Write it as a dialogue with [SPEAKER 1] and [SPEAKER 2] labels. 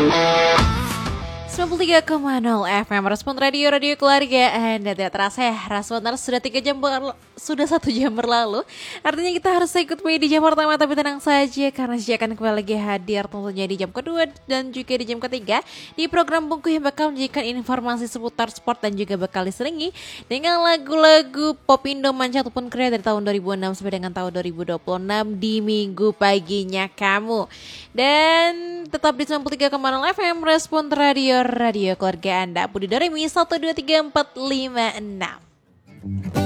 [SPEAKER 1] 93,0 FM Respon Radio Keluarga Anda. Tidak terasa ya, Responder sudah 1 jam berlalu. Artinya kita harus ikut di jam pertama, tapi tenang saja karena saya akan kembali lagi hadir tentunya di jam kedua dan juga di jam ketiga di program Bungku yang bakal menyajikan informasi seputar sport dan juga bakal diselingi dengan lagu-lagu pop Indo manca ataupun Korea dari tahun 2006 sampai dengan tahun 2026 di minggu paginya kamu. Dan tetap di 93,0 FM Respon Radio Keluarga Anda. Budi Doremi 1, 2, 3, 4, 5, 6.